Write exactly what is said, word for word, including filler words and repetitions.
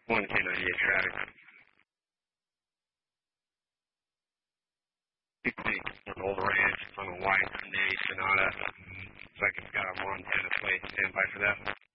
one ten ninety-eight traffic. On Old Ranch, on a white Hyundai Sonata. Looks like it's got a Montana plate. Stand by for that.